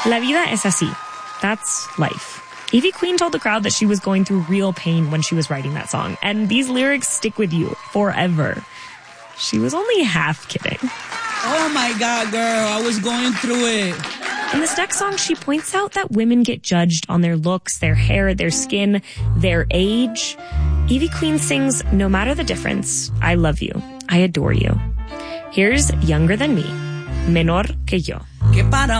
La vida es así. That's life. Ivy Queen told the crowd that she was going through real pain when she was writing that song, and these lyrics stick with you forever. She was only half kidding. Oh my God, girl, I was going through it. In this next song, she points out that women get judged on their looks, their hair, their skin, their age. Ivy Queen sings, "No matter the difference, I love you. I adore you." Here's Younger Than Me, Menor Que Yo. Que para